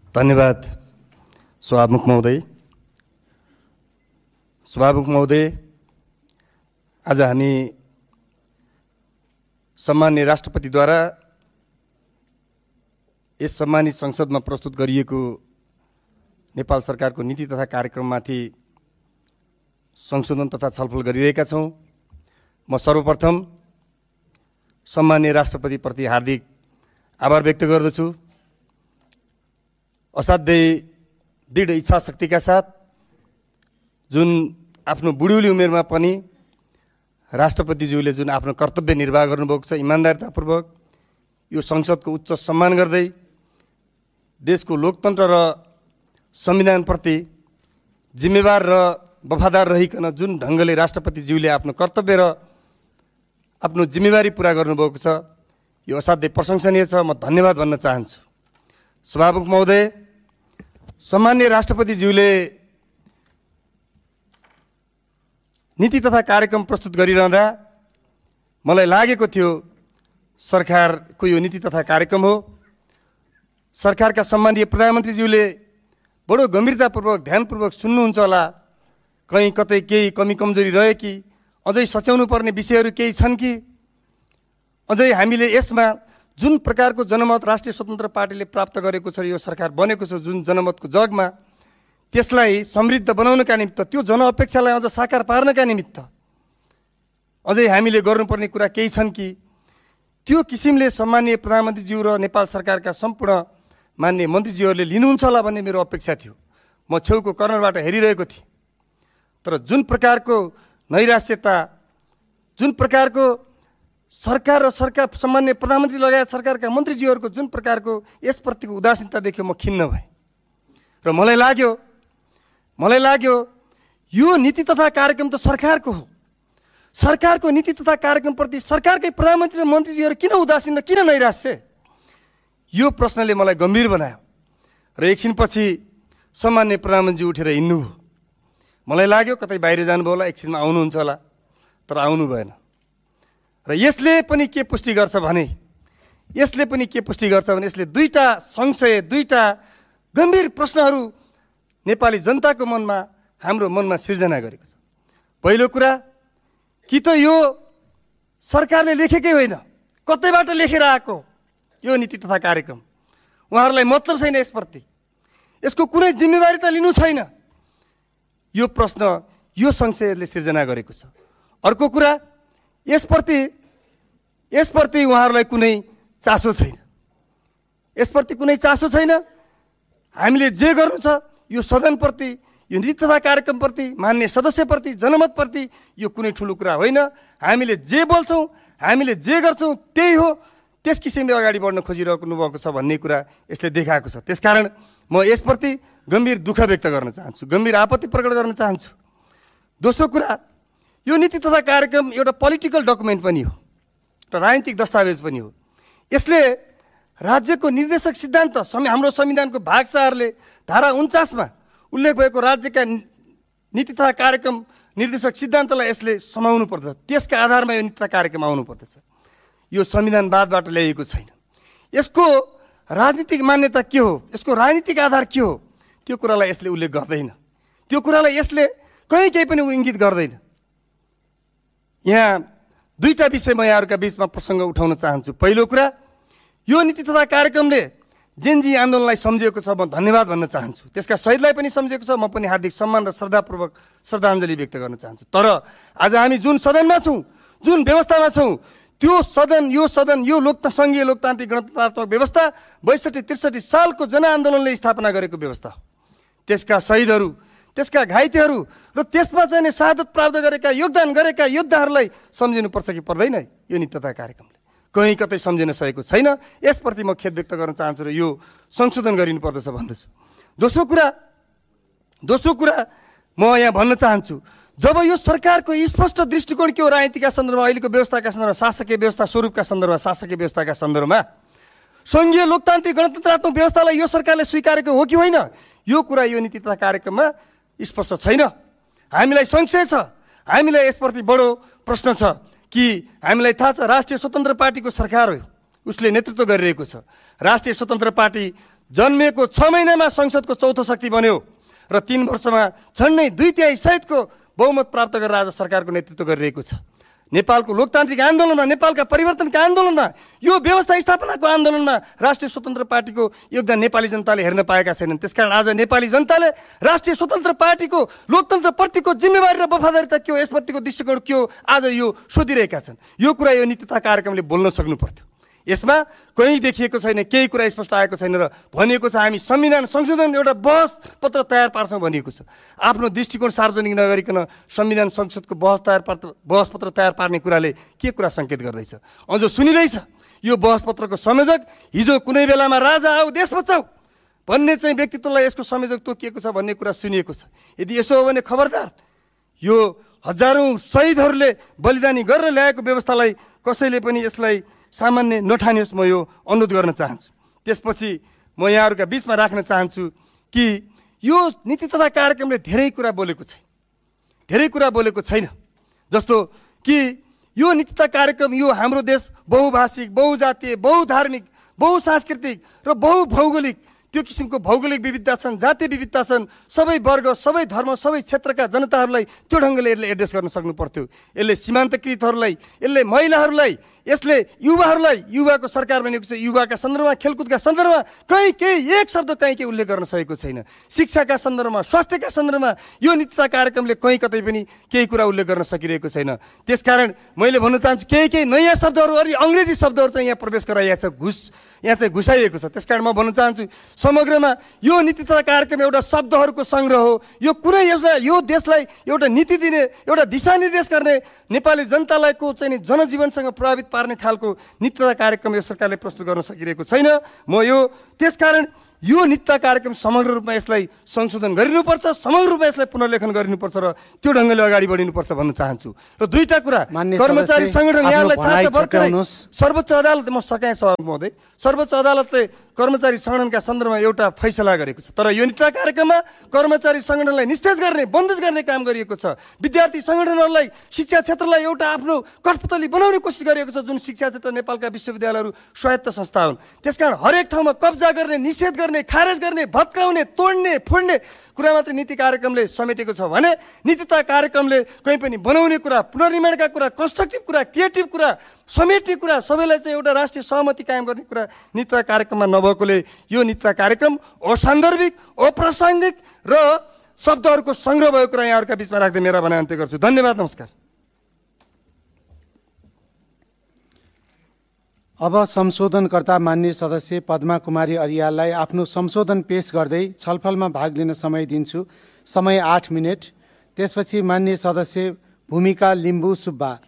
धन्यवाद सभामुख महोदय। आज हामी सम्माननीय राष्ट्रपतिद्वारा यस सम्मानित संसदमा प्रस्तुत गरिएको नेपाल सरकारको नीति तथा कार्यक्रममाथि संशोधन तथा छलफल गरिरहेका छौँ। म सर्वप्रथम सम्माननीय राष्ट्रपतिप्रति हार्दिक आभार व्यक्त गर्दछु। असाध्यै दृढ इच्छा शक्तिका साथ जुन आफ्नो बुढ्यौली उमेरमा पनि राष्ट्रपतिज्यूले जुन आफ्नो कर्तव्य निर्वाह गर्नुभएको छ, इमान्दारितापूर्वक यो संसदको उच्च सम्मान गर्दै देशको लोकतन्त्र र संविधानप्रति जिम्मेवार र वफादार रहिकन जुन ढङ्गले राष्ट्रपतिज्यूले आफ्नो कर्तव्य र आफ्नो जिम्मेवारी पुरा गर्नुभएको छ, यो असाध्यै प्रशंसनीय छ। म धन्यवाद भन्न चाहन्छु। सभामुख महोदय, सम्माननीय राष्ट्रपतिज्यूले नीति तथा कार्यक्रम प्रस्तुत गरिरहँदा मलाई लागेको थियो सरकारको यो नीति तथा कार्यक्रम हो। सरकारका सम्माननीय प्रधानमन्त्रीज्यूले बडो गम्भीरतापूर्वक ध्यानपूर्वक सुन्नुहुन्छ होला। कहीँ कतै केही कमी कमजोरी रहे कि अझै सच्याउनु पर्ने विषयहरू केही छन् कि अझै हामीले यसमा जुन प्रकारको जनमत राष्ट्रिय स्वतन्त्र पार्टीले प्राप्त गरेको छ, यो सरकार बनेको छ, जुन जनमतको जगमा त्यसलाई समृद्ध बनाउनका निमित्त, त्यो जनअपेक्षालाई अझ साकार पार्नका निमित्त अझै हामीले गर्नुपर्ने कुरा केही छन् कि त्यो किसिमले सम्माननीय प्रधानमन्त्रीज्यू र नेपाल सरकारका सम्पूर्ण मान्य मन्त्रीज्यूहरूले लिनुहुन्छ होला भन्ने मेरो अपेक्षा थियो। म छेउको कर्नरबाट हेरिरहेको थिएँ। तर जुन प्रकारको नैराश्यता, जुन प्रकारको सरकार र सरकार सम्मान्य प्रधानमन्त्री लगायत सरकारका मन्त्रीज्यूहरूको जुन प्रकारको यसप्रतिको उदासीनता देख्यो, म खिन्न भएँ र मलाई लाग्यो यो नीति तथा कार्यक्रम त सरकारको हो। सरकारको नीति तथा कार्यक्रमप्रति सरकारकै प्रधानमन्त्री र मन्त्रीज्यूहरू किन उदासीन र किन नैराश्य? यो प्रश्नले मलाई गम्भीर बनायो र एकछिनपछि सम्मान्य प्रधानमन्त्री उठेर हिँड्नुभयो। मलाई लाग्यो कतै बाहिर जानुभयो होला, एकछिनमा आउनुहुन्छ होला, तर आउनु भएन। र यसले पनि के पुष्टि गर्छ भने यसले दुईटा संशय, दुईटा गम्भीर प्रश्नहरू नेपाली जनताको मनमा, हाम्रो मनमा सिर्जना गरेको छ। पहिलो कुरा, कि त यो सरकारले लेखेकै होइन, कतैबाट लेखेर आएको यो नीति तथा कार्यक्रम, उहाँहरूलाई मतलब छैन यसप्रति, यसको कुनै जिम्मेवारी त लिनु छैन। यो प्रश्न, यो संशयले सिर्जना गरेको छ। अर्को कुरा, यसप्रति उहाँहरूलाई कुनै चासो छैन। हामीले जे गर्नु छ यो सदनप्रति, यो नीति तथा कार्यक्रमप्रति, मान्य सदस्यप्रति, जनमतप्रति यो कुनै ठुलो कुरा होइन। हामीले जे बोल्छौँ, हामीले जे गर्छौँ त्यही हो। त्यस किसिमले अगाडि बढ्न खोजिरहनु भएको छ भन्ने कुरा यसले देखाएको छ। त्यसकारण म यसप्रति गम्भीर दुःख व्यक्त गर्न चाहन्छु, गम्भीर आपत्ति प्रकट गर्न चाहन्छु। दोस्रो कुरा, यो नीति तथा कार्यक्रम एउटा पोलिटिकल डकुमेन्ट पनि हो, एउटा राजनीतिक दस्तावेज पनि हो। यसले राज्यको निर्देशक सिद्धान्त, हाम्रो संविधानको भाग 4ले धारा 49मा उल्लेख भएको राज्यका नीति तथा कार्यक्रम निर्देशक सिद्धान्तलाई यसले समाउनु पर्दछ। त्यसका आधारमा यो नीति तथा कार्यक्रम आउनु पर्दछ। यो संविधानवादबाट ल्याइएको छैन। यसको राजनीतिक मान्यता के हो, यसको राजनीतिक आधार के हो, त्यो कुरालाई यसले उल्लेख गर्दैन। त्यो कुरालाई यसले कहीँ केही पनि इङ्गित गर्दैन। यहाँ दुईटा विषय म यहाँहरूका बिचमा प्रसङ्ग उठाउन चाहन्छु। पहिलो कुरा, यो नीति तथा कार्यक्रमले जेनजी आन्दोलनलाई सम्झिएको छ, म धन्यवाद भन्न चाहन्छु। त्यसका शहीदलाई पनि सम्झिएको छ, म पनि हार्दिक सम्मान र श्रद्धापूर्वक श्रद्धाञ्जली व्यक्त गर्न चाहन्छु। तर आज हामी जुन सदनमा छौँ, जुन व्यवस्थामा छौँ, त्यो सदन, यो सङ्घीय लोकतान्त्रिक गणतन्त्रात्मक व्यवस्था 62-63 सालको जनआन्दोलनले स्थापना गरेको व्यवस्था हो। त्यसका शहीदहरू, त्यसका घाइतेहरू र त्यसमा चाहिँ शहादत प्राप्त गरेका, योगदान गरेका योद्धाहरूलाई सम्झिनुपर्छ कि पर्दैन? यो नीति तथा कार्यक्रमले कहीँ कतै सम्झिन सकेको छैन। यसप्रति म खेद व्यक्त गर्न चाहन्छु र यो संशोधन गरिनुपर्दछ भन्दछु। दोस्रो कुरा म यहाँ भन्न चाहन्छु, जब यो सरकारको स्पष्ट दृष्टिकोण के हो राजनीतिका सन्दर्भमा, अहिलेको व्यवस्थाका सन्दर्भमा, शासकीय व्यवस्था स्वरूपका सन्दर्भमा, शासकीय व्यवस्थाका सन्दर्भमा सङ्घीय लोकतान्त्रिक गणतन्त्रात्मक व्यवस्थालाई यो सरकारले स्वीकारेको हो कि होइन, यो कुरा यो नीति तथा कार्यक्रममा स्पष्ट छैन। हामीलाई संशय छ, हामीलाई यसप्रति बडो प्रश्न छ कि हामीलाई थाहा छ राष्ट्रिय स्वतन्त्र पार्टीको सरकार हो, उसले नेतृत्व गरिरहेको छ। राष्ट्रिय स्वतन्त्र पार्टी जन्मिएको 6 महिनामा संसदको चौथो शक्ति बन्यो र 3 वर्षमा झन्डै 2/3 सहितको बहुमत प्राप्त गरेर आज सरकारको नेतृत्व गरिरहेको छ। नेपालको लोकतान्त्रिक आन्दोलनमा, नेपालका परिवर्तनका आन्दोलनमा, यो व्यवस्था स्थापनाको आन्दोलनमा राष्ट्रिय स्वतन्त्र पार्टीको योगदान नेपाली जनताले हेर्न पाएका छैनन्। त्यसकारण आज नेपाली जनताले राष्ट्रिय स्वतन्त्र पार्टीको लोकतन्त्रप्रतिको जिम्मेवारी र वफादारीता के हो, यसप्रतिको दृष्टिकोण के हो, आज यो सोधिरहेका छन्। यो कुरा यो नीतिता कार्यक्रमले बोल्न सक्नु पर्थ्यो। यसमा कहीँ देखिएको छैन, केही कुरा स्पष्ट आएको छैन र भनिएको छ हामी संविधान संशोधन एउटा बहस पत्र तयार पार्छौँ भनिएको छ। आफ्नो दृष्टिकोण सार्वजनिक नगरिकन संविधान संसदको बहस पत्र तयार पार्ने कुराले के कुरा सङ्केत गर्दैछ? अझ सुनिँदैछ यो बहस पत्रको संयोजक हिजो कुनै बेलामा राजा आऊ देश बचाऊ भन्ने चाहिँ व्यक्तित्वलाई यसको संयोजक तोकिएको छ भन्ने कुरा सुनिएको छ। यदि यसो हो भने खबरदार, यो हजारौँ शहीदहरूले बलिदानी गरेर ल्याएको व्यवस्थालाई कसैले पनि यसलाई सामान्य नठानियोस्, म यो अनुरोध गर्न चाहन्छु। त्यसपछि म यहाँहरूका बिचमा राख्न चाहन्छु कि यो नीति तथा कार्यक्रमले धेरै कुरा बोलेको छैन। जस्तो कि यो नीति तथा कार्यक्रम यो हाम्रो देश बहुभाषिक, बहुजातीय, बहुधार्मिक, बहुसांस्कृतिक र बहुभौगोलिक, त्यो किसिमको भौगोलिक विविधता छन्, जातीय विविधता छन्, सबै वर्ग, सबै धर्म, सबै क्षेत्रका जनताहरूलाई त्यो ढङ्गले यसले एड्रेस गर्न सक्नु पर्थ्यो। यसले सीमान्तकृतहरूलाई, यसले महिलाहरूलाई, यसले युवाको सरकार बनेको छ, युवाका सन्दर्भमा, खेलकुदका सन्दर्भमा केही एक शब्द केही उल्लेख गर्न सकेको छैन। शिक्षाका सन्दर्भमा, स्वास्थ्यका सन्दर्भमा यो नीतिता कार्यक्रमले कतै पनि केही कुरा उल्लेख गर्न सकिरहेको छैन। त्यसकारण मैले भन्न चाहन्छु केही नयाँ शब्दहरू, अङ्ग्रेजी शब्दहरू चाहिँ यहाँ प्रवेश गराइएको छ, यहाँ चाहिँ घुसाइएको छ। त्यसकारण म भन्न चाहन्छु समग्रमा यो नीति तथा कार्यक्रम एउटा शब्दहरूको सङ्ग्रह हो। यो कुनै यो देशलाई एउटा नीति दिने, एउटा दिशानिर्देश गर्ने, नेपाली जनतालाई चाहिँ जनजीवनसँग प्रभावित पार्ने खालको नीति तथा कार्यक्रम यो सरकारले प्रस्तुत गर्न सकिरहेको छैन। त्यसकारण यो नीतिता कार्यक्रम समग्र रूपमा यसलाई संशोधन गरिनुपर्छ, समग्र रूपमा यसलाई पुनर्लेखन गरिनुपर्छ र त्यो ढङ्गले अगाडि बढिनुपर्छ भन्न चाहन्छु। र दुईटा कुरा, कर्मचारी सङ्गठन यहाँलाई थाहा छ भर्खरै सर्वोच्च अदालत, म सकाएँ सभामुख महोदय, सर्वोच्च अदालतले कर्मचारी सङ्गठनका सन्दर्भमा एउटा फैसला गरेको छ। तर यो नीतिता कार्यक्रममा कर्मचारी सङ्गठनलाई निस्तेज गर्ने, बन्देज गर्ने काम गरिएको छ। विद्यार्थी सङ्गठनहरूलाई, शिक्षा क्षेत्रलाई एउटा आफ्नो कठपुतली बनाउने कोसिस गरिएको छ, जुन शिक्षा क्षेत्र नेपालका विश्वविद्यालयहरू स्वायत्त संस्था हुन्। त्यसकारण हरेक ठाउँमा कब्जा गर्ने, निषेध गर्ने, खारेज गर्ने, भत्काउने, तोड्ने, फोड्ने कुरा मात्रै नीति कार्यक्रमले समेटेको छ भने नीतिता कार्यक्रमले कहीँ पनि बनाउने कुरा, पुनर्निर्माणका कुरा, कन्स्ट्रक्टिभ कुरा, क्रिएटिभ कुरा, समेट्ने कुरा, सबैलाई चाहिँ एउटा राष्ट्रिय सहमति कायम गर्ने कुरा नीतिता कार्यक्रममा नभएकोले यो नीतिता कार्यक्रम असान्दर्भिक, अप्रासङ्गिक र शब्दहरूको सङ्ग्रह भएको कुरा यहाँहरूका बिचमा राख्दै मेरा भनाइ अन्त्य गर्छु। धन्यवाद, नमस्कार। अब संशोधनकर्ता माननीय सदस्य पद्मा कुमारी अरियाललाई आफ्नो संशोधन पेश गर्दै छलफलमा भाग लिन समय दिन्छु। समय 8 मिनेट। त्यसपछि माननीय सदस्य भूमिका लिम्बू सुब्बा